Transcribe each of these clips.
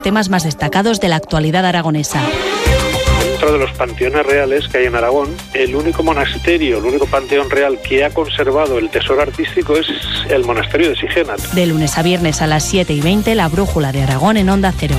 Temas más destacados de la actualidad aragonesa. Dentro de los panteones reales que hay en Aragón, el único monasterio, el único panteón real que ha conservado el tesoro artístico es el monasterio de Sigena. De lunes a viernes a las 7:20, la Brújula de Aragón en Onda Cero.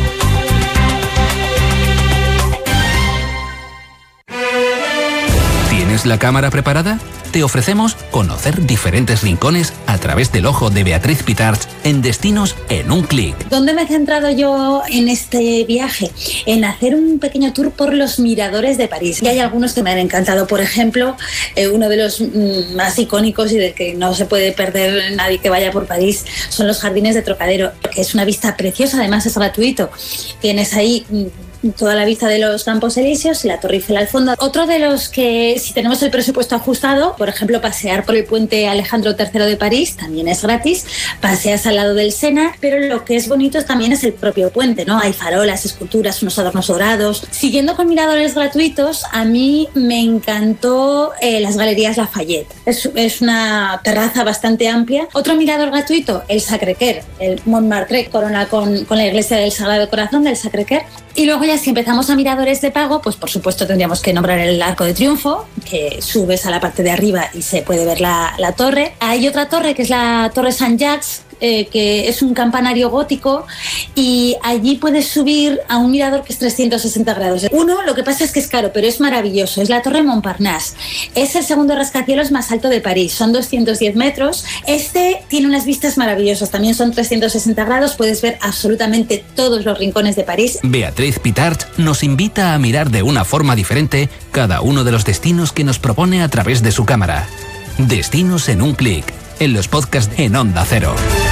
¿Tienes la cámara preparada? Te ofrecemos conocer diferentes rincones a través del ojo de Beatriz Pitarch en Destinos en un clic. ¿Dónde me he centrado yo en este viaje? En hacer un pequeño tour por los miradores de París. Y hay algunos que me han encantado. Por ejemplo, uno de los más icónicos y del que no se puede perder nadie que vaya por París son los jardines de Trocadero, que es una vista preciosa, además es gratuito. Tienes ahí toda la vista de los Campos Elíseos y la Torre Eiffel al fondo. Otro de los que, si tenemos el presupuesto ajustado, por ejemplo, pasear por el puente Alejandro III de París también es gratis, paseas al lado del Sena, pero lo que es bonito también es el propio puente, ¿no? Hay farolas, esculturas, unos adornos dorados. Siguiendo con miradores gratuitos, a mí me encantó las Galerías Lafayette. Es una terraza bastante amplia. Otro mirador gratuito, el Sacré-Cœur, el Montmartre, corona con la iglesia del Sagrado Corazón del Sacré-Cœur. Y luego ya si empezamos a miradores de pago, pues por supuesto tendríamos que nombrar el Arco de Triunfo, que subes a la parte de arriba y se puede ver la torre. Hay otra torre que es la Torre Saint-Jacques, que es un campanario gótico, y allí puedes subir a un mirador que es 360 grados. Uno, lo que pasa es que es caro, pero es maravilloso, es la Torre Montparnasse. Es el segundo rascacielos más alto de París, son 210 metros. Este tiene unas vistas maravillosas, también son 360 grados, puedes ver absolutamente todos los rincones de París. Beatriz Pitarch nos invita a mirar de una forma diferente cada uno de los destinos que nos propone a través de su cámara. Destinos en un clic, en los podcasts en Onda Cero.